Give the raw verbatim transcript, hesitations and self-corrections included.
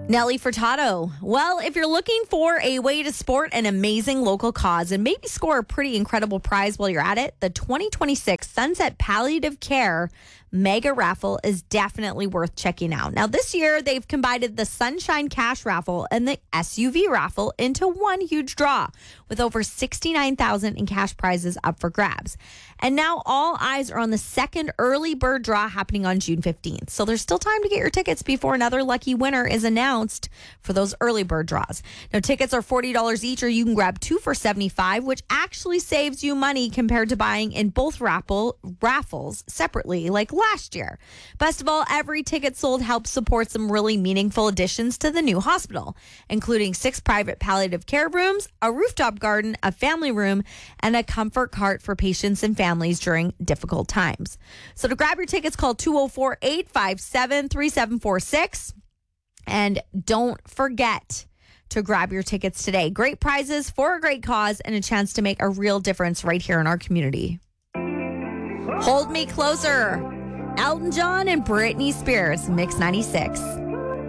Nelly Furtado. Well, if you're looking for a way to support an amazing local cause and maybe score a pretty incredible prize while you're at it, the twenty twenty-six Sunset Palliative Care Mega Raffle is definitely worth checking out. Now, this year, they've combined the Sunshine Cash Raffle and the S U V Raffle into one huge draw with over sixty-nine thousand dollars in cash prizes up for grabs. And now all eyes are on the second early bird draw happening on June fifteenth. So there's still time to get your tickets before another lucky winner is announced for those early bird draws. Now, tickets are forty dollars each, or you can grab two for seventy-five dollars, which actually saves you money compared to buying in both raffle raffles separately like last year. Best of all, every ticket sold helps support some really meaningful additions to the new hospital, including six private palliative care rooms, a rooftop garden, a family room, and a comfort cart for patients and families during difficult times. So to grab your tickets, call two oh four, eight five seven, three seven four six. And don't forget to grab your tickets today. Great prizes for a great cause and a chance to make a real difference right here in our community. Hold Me Closer. Elton John and Britney Spears, Mix ninety-six.